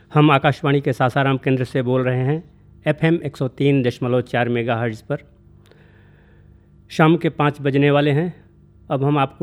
हम आकाशवाणी के सासाराम केंद्र से बोल रहे हैं FM 103.4 मेगाहर्ट्ज़ पर। शाम के 5 बजने वाले हैं। अब हम आपको